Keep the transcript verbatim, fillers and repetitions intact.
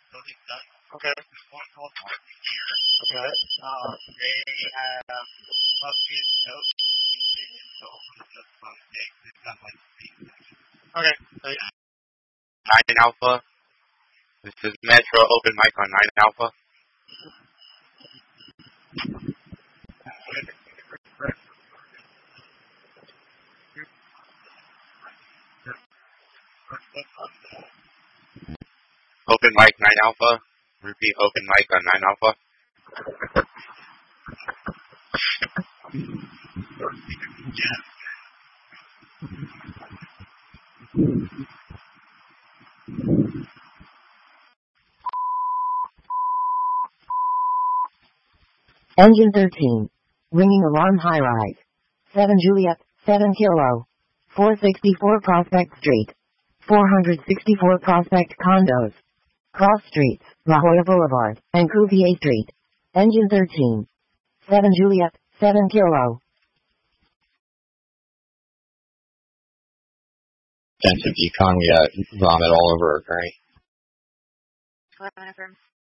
Okay. Okay. Okay. Thanks. nine Alpha. This is Metro Open Mic on nine Alpha. Open Mic nine Alpha. Repeat Open Mic on nine Alpha. Engine thirteen. Ringing alarm high rise. seven Juliet, seven Kilo. four sixty-four Prospect Street. four sixty-four Prospect Condos. Cross Streets, La Jolla Boulevard, and Cuvier Street. Engine thirteen. seven Juliet, seven Kilo. Sensitive econ, we got vomit all over our gurney. What,